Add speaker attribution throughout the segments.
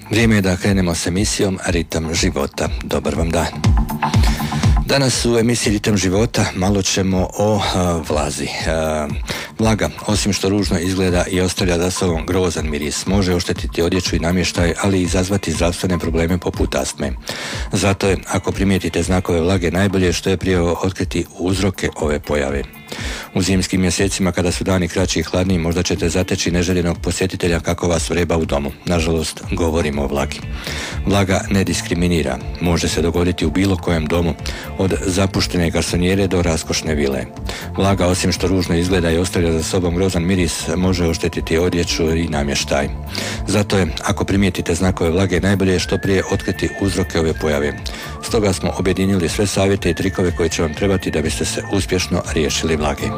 Speaker 1: Vrijeme je da krenemo s emisijom Ritam života. Dobar vam dan. Danas u emisiji Ritam života malo ćemo o vlazi. Vlaga, osim što ružno izgleda i ostavlja za sobom grozan miris, može oštetiti odjeću i namještaj, ali i izazvati zdravstvene probleme poput astme. Zato je, ako primijetite znakove vlage, najbolje što je prije otkriti uzroke ove pojave. U zimskim mjesecima, kada su dani kraći i hladniji, možda ćete zateći neželjenog posjetitelja kako vas vreba u domu. Nažalost, govorimo o vlagi. Vlaga ne diskriminira. Može se dogoditi u bilo kojem domu, od zapuštene garsonjere do raskošne vile. Vlaga, osim što ružno izgleda i ostavlja za sobom grozan miris, može oštetiti odjeću i namještaj. Zato je, ako primijetite znakove vlage, najbolje je što prije otkriti uzroke ove pojave. Stoga smo objedinili sve savjete i trikove koji će vam trebati da biste se uspješno riješili vlage.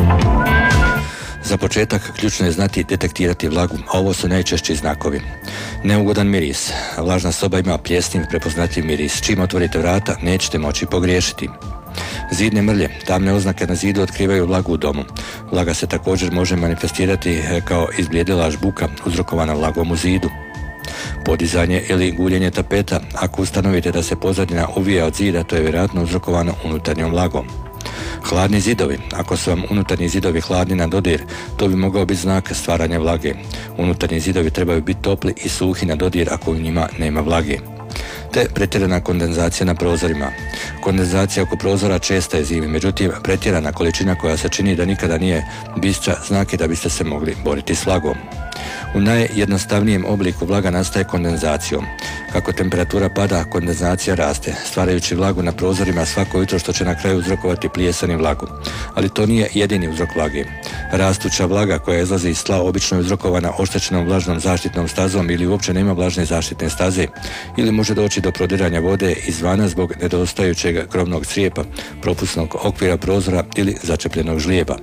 Speaker 1: Za početak ključno je znati detektirati vlagu, a ovo su najčešći znakovi. Neugodan miris. Vlažna soba ima pljesniv, prepoznatljiv miris. Čim otvorite vrata, nećete moći pogriješiti. Zidne mrlje, tamne oznake na zidu otkrivaju vlagu u domu. Vlaga se također može manifestirati kao izblijedila žbuka uzrokovana vlagom u zidu. Podizanje ili guljenje tapeta. Ako ustanovite da se pozadina uvija od zida, to je vjerojatno uzrokovano unutarnjom vlagom. Hladni zidovi. Ako su vam unutarnji zidovi hladni na dodir, to bi mogao biti znak stvaranja vlage. Unutarnji zidovi trebaju biti topli i suhi na dodir ako u njima nema vlage. Te pretjerana kondenzacija na prozorima. Kondenzacija oko prozora česta je zimi, međutim pretjerana količina koja se čini da nikada nije bistra znak je da biste se mogli boriti s vlagom. U najjednostavnijem obliku vlaga nastaje kondenzacijom. Kako temperatura pada, kondenzacija raste, stvarajući vlagu na prozorima svako jutro, što će na kraju uzrokovati plijesan i vlagu. Ali to nije jedini uzrok vlage. Rastuća vlaga koja izlazi iz tla obično je uzrokovana oštećenom vlažnom zaštitnom stazom ili uopće nema vlažne zaštitne staze, ili može doći do prodiranja vode izvana zbog nedostajućeg krovnog crijepa, propusnog okvira prozora ili začepljenog žlijeba.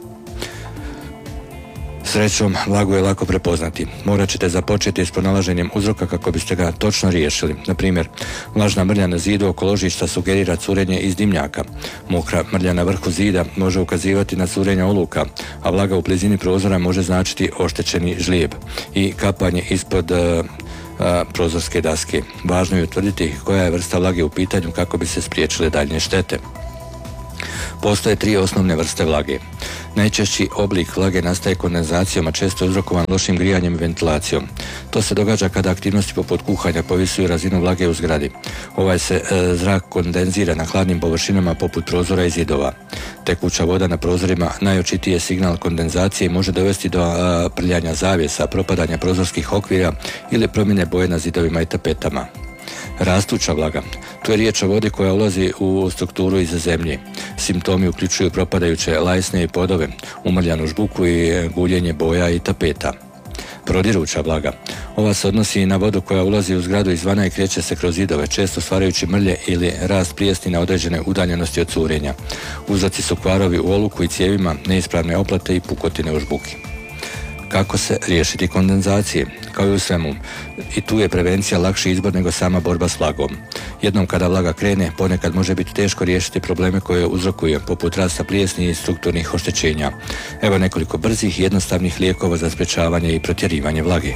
Speaker 1: Srećom, vlagu je lako prepoznati. Morat ćete započeti s pronalaženjem uzroka kako biste ga točno riješili. Na primjer, vlažna mrlja na zidu oko ložišta sugerira curenje iz dimnjaka. Mokra mrlja na vrhu zida može ukazivati na curenje oluka, a vlaga u blizini prozora može značiti oštećeni žlijeb i kapanje ispod prozorske daske. Važno je utvrditi koja je vrsta vlage u pitanju kako bi se spriječile daljnje štete. Postoje 3 osnovne vrste vlage. Najčešći oblik vlage nastaje kondenzacijom, a često je uzrokovan lošim grijanjem i ventilacijom. To se događa kada aktivnosti poput kuhanja povisuju razinu vlage u zgradi. Ovaj se zrak kondenzira na hladnim površinama poput prozora i zidova. Tekuća voda na prozorima najočitiji je signal kondenzacije i može dovesti do prljanja zavjesa, propadanja prozorskih okvira ili promjene boje na zidovima i tapetama. Rastuća vlaga. Tu je riječ o vodi koja ulazi u strukturu iza zemlje. Simptomi uključuju propadajuće lajsne i podove, umrljanu žbuku i guljenje boja i tapeta. Prodiruća vlaga. Ova se odnosi na vodu koja ulazi u zgradu izvana i kreće se kroz zidove, često stvarajući mrlje ili rast plijesni na određene udaljenosti od curenja. Uzroci su kvarovi u oluku i cijevima, neispravne oplate i pukotine u žbuki. Kako se riješiti kondenzacije? Kao i u svemu, i tu je prevencija lakši izbor nego sama borba s vlagom. Jednom kada vlaga krene, ponekad može biti teško riješiti probleme koje uzrokuje, poput rasta plijesni i strukturnih oštećenja. Evo nekoliko brzih i jednostavnih lijekova za sprečavanje i protjerivanje vlage.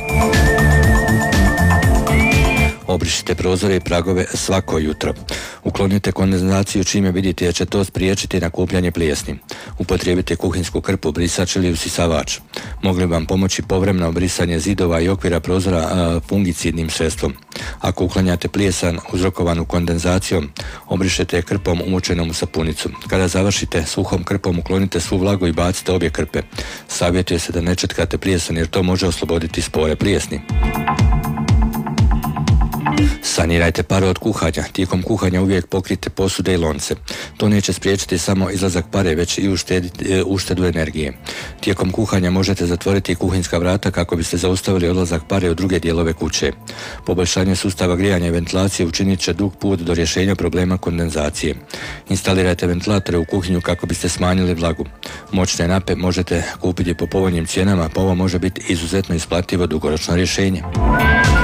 Speaker 1: Obrišite prozore i pragove svako jutro. Uklonite kondenzaciju čime vidite da će to spriječiti nakupljanje plijesni. Upotrijebite kuhinsku krpu, brisač ili usisavač. Mogli vam pomoći povremeno brisanje zidova i okvira prozora fungicidnim sredstvom. Ako uklanjate plijesan uzrokovanu kondenzacijom, obrišete krpom umočenom u sapunicu. Kada završite, suhom krpom uklonite svu vlagu i bacite obje krpe. Savjetuje se da ne četkate plijesan jer to može osloboditi spore plijesni. Sanirajte pare od kuhanja. Tijekom kuhanja uvijek pokrijte posude i lonce. To neće spriječiti samo izlazak pare, već i uštedu energije. Tijekom kuhanja možete zatvoriti kuhinska vrata kako biste zaustavili odlazak pare u druge dijelove kuće. Poboljšanje sustava grijanja i ventilacije učinit će dug put do rješenja problema kondenzacije. Instalirajte ventilatore u kuhinju kako biste smanjili vlagu. Moćne nape možete kupiti po povoljnim cijenama, pa ovo može biti izuzetno isplativo dugoročno rješenje.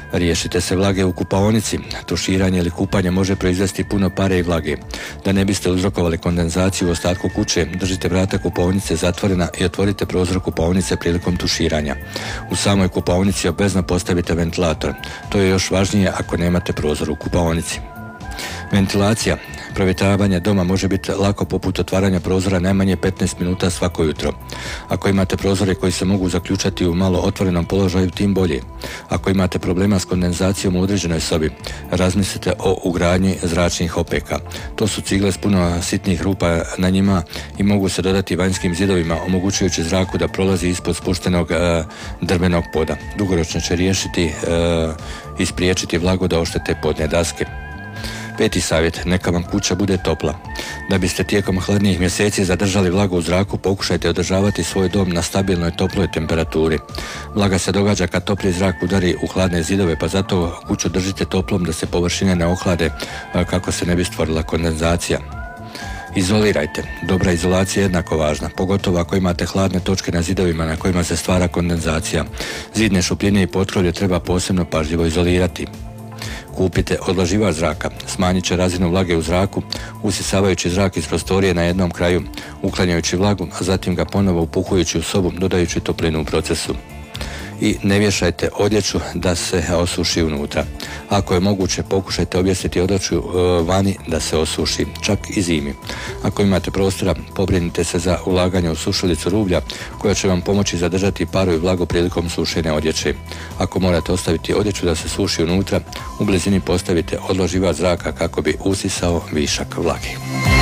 Speaker 1: Riješite se vlage u kupaonici. Tuširanje ili kupanje može proizvesti puno pare i vlage. Da ne biste uzrokovali kondenzaciju u ostatku kuće, držite vrata kupaonice zatvorena i otvorite prozor kupaonice prilikom tuširanja. U samoj kupaonici obvezno postavite ventilator. To je još važnije ako nemate prozor u kupaonici. Ventilacija. Provjetravanje doma može biti lako poput otvaranja prozora najmanje 15 minuta svako jutro. Ako imate prozore koji se mogu zaključati u malo otvorenom položaju, tim bolje. Ako imate problema s kondenzacijom u određenoj sobi, razmislite o ugradnji zračnih opeka. To su cigle s puno sitnih rupa na njima i mogu se dodati vanjskim zidovima, omogućujući zraku da prolazi ispod spuštenog drvenog poda. Dugoročno će riješiti i spriječiti vlagu da oštete podne daske. 5. savjet, neka vam kuća bude topla. Da biste tijekom hladnijih mjeseci zadržali vlagu u zraku, pokušajte održavati svoj dom na stabilnoj toploj temperaturi. Vlaga se događa kad topli zrak udari u hladne zidove, pa zato kuću držite toplom da se površine ne ohlade kako se ne bi stvorila kondenzacija. Izolirajte. Dobra izolacija je jednako važna, pogotovo ako imate hladne točke na zidovima na kojima se stvara kondenzacija. Zidne šupljine i potkrovlje treba posebno pažljivo izolirati. Kupite odlaživač zraka, smanjit će razinu vlage u zraku, usisavajući zrak iz prostorije na jednom kraju, uklanjajući vlagu, a zatim ga ponovo upuhujući u sobu, dodajući toplinu u procesu. I ne vješajte odjeću da se osuši unutra. Ako je moguće, pokušajte objesiti odjeću vani da se osuši, čak i zimi. Ako imate prostora, pobrinite se za ulaganje u sušilicu rublja koja će vam pomoći zadržati paru i vlagu prilikom sušenja odjeće. Ako morate ostaviti odjeću da se suši unutra, u blizini postavite odloživač zraka kako bi usisao višak vlage.